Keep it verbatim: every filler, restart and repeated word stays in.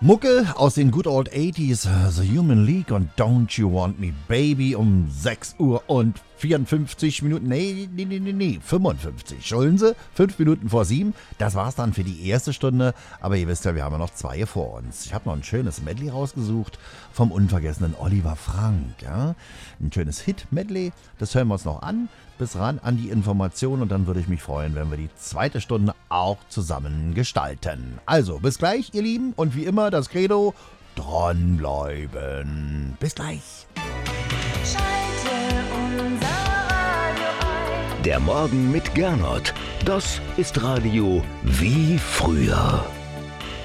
Mucke aus den Good Old achtziger, The Human League und Don't You Want Me Baby um sechs Uhr und vierundfünfzig Minuten, nee, nee, nee, nee, nee, fünfundfünfzig, entschuldigen Sie, fünf Minuten vor sieben, das war's dann für die erste Stunde, aber ihr wisst ja, wir haben ja noch zwei vor uns. Ich habe noch ein schönes Medley rausgesucht vom unvergessenen Oliver Frank, ja, ein schönes Hit-Medley, das hören wir uns noch an, bis ran an die Information und dann würde ich mich freuen, wenn wir die zweite Stunde auch zusammen gestalten. Also, bis gleich, ihr Lieben, und wie immer das Credo, dranbleiben. Bis gleich. Schalte unser Radio ein. Der Morgen mit Gernot, das ist Radio wie früher.